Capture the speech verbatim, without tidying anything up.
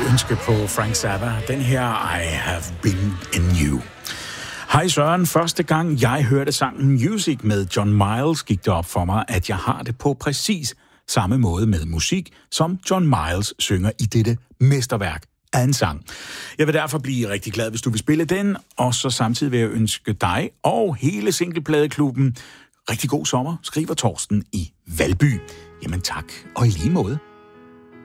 ønske på Frank Zappa. Den her, I Have Been in You. Hej Søren, første gang jeg hørte sangen Music med John Miles, gik det op for mig, at jeg har det på præcis samme måde med musik, som John Miles synger i dette mesterværk af en sang. Jeg vil derfor blive rigtig glad, hvis du vil spille den, og så samtidig vil jeg ønske dig og hele Singlepladeklubben rigtig god sommer, skriver Torsten i Valby. Jamen tak, og i lige måde.